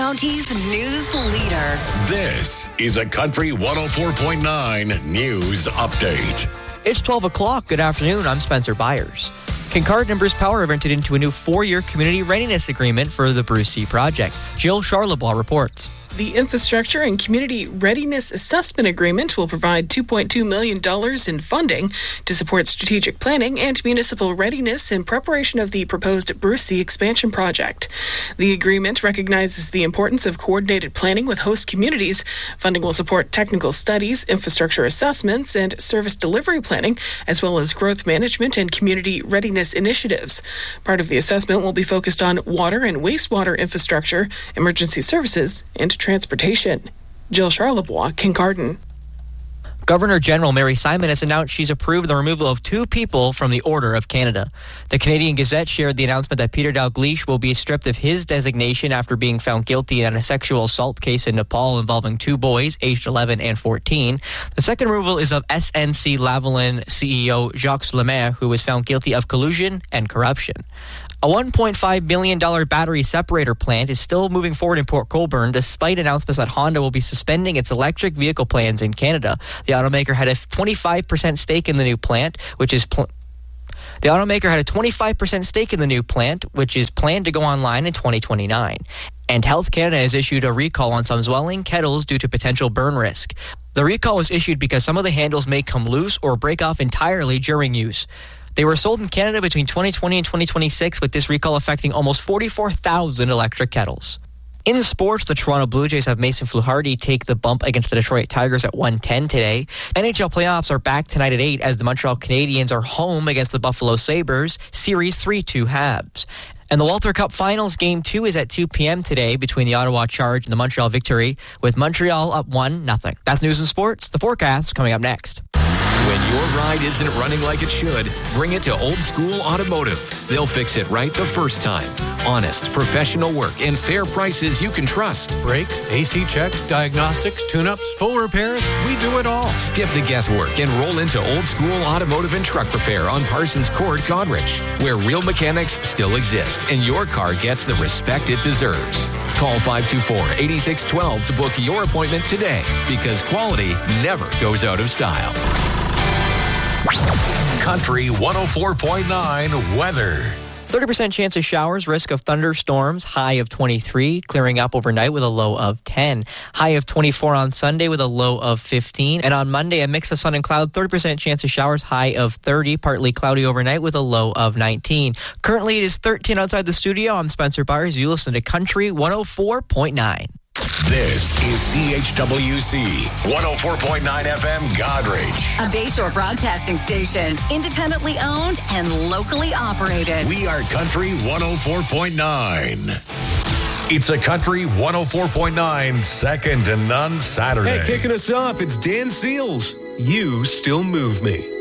County's news leader. This is a Country 104.9 News Update. It's 12 o'clock. Good afternoon. I'm Spencer Byers. Kincardine and Bruce Power have entered into a new 4-year community readiness agreement for the Bruce C project. Jill Charlebois reports. The Infrastructure and Community Readiness Assessment Agreement will provide $2.2 million in funding to support strategic planning and municipal readiness in preparation of the proposed Bruce C expansion project. The agreement recognizes the importance of coordinated planning with host communities. Funding will support technical studies, infrastructure assessments, and service delivery planning, as well as growth management and community readiness initiatives. Part of the assessment will be focused on water and wastewater infrastructure, emergency services, and transportation. Jill Charlebois, Kincardine. Governor General Mary Simon has announced she's approved the removal of 2 people from the Order of Canada. The Canadian Gazette shared the announcement that Peter Dalgleish will be stripped of his designation after being found guilty in a sexual assault case in Nepal involving 2 boys aged 11 and 14. The second removal is of SNC-Lavalin CEO Jacques Lemaire, who was found guilty of collusion and corruption. A $1.5 billion battery separator plant is still moving forward in Port Colborne despite announcements that Honda will be suspending its electric vehicle plans in Canada. The automaker had a 25% stake in the new plant, which is planned to go online in 2029. And Health Canada has issued a recall on some Zwelling kettles due to potential burn risk. The recall was issued because some of the handles may come loose or break off entirely during use. They were sold in Canada between 2020 and 2026, with this recall affecting almost 44,000 electric kettles. In sports, the Toronto Blue Jays have Mason Fluharty take the bump against the Detroit Tigers at 1:10 today. NHL playoffs are back tonight at 8 as the Montreal Canadiens are home against the Buffalo Sabres, Series 3-2 Habs. And the Walter Cup Finals Game 2 is at 2 p.m. today between the Ottawa Charge and the Montreal Victory, with Montreal up 1-0. That's news and sports. The forecast coming up next. When your ride isn't running like it should, bring it to Old School Automotive. They'll fix it right the first time. Honest, professional work, and fair prices you can trust. Brakes, AC checks, diagnostics, tune-ups, full repairs, we do it all. Skip the guesswork and roll into Old School Automotive and Truck Repair on Parsons Court, Goderich, where real mechanics still exist and your car gets the respect it deserves. Call 524-8612 to book your appointment today, because quality never goes out of style. Country 104.9 weather. 30% chance of showers, risk of thunderstorms, high of 23, clearing up overnight with a low of 10. High of 24 on Sunday with a low of 15. And on Monday, a mix of sun and cloud, 30% chance of showers, high of 30, partly cloudy overnight with a low of 19. Currently, it is 13 outside the studio. I'm Spencer Byers. You listen to Country 104.9. This is CHWC 104.9 FM Goderich. A Bayshore broadcasting station, independently owned and locally operated. We are Country 104.9. It's a Country 104.9 Second to None Saturday. Hey, kicking us off, it's Dan Seals. You Still Move Me.